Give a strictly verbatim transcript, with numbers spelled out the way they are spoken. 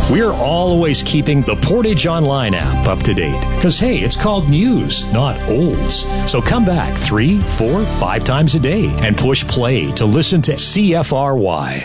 We're always keeping the Portage Online app up to date. Because, hey, it's called news, not olds. So come back three, four, five times a day and push play to listen to C F R Y.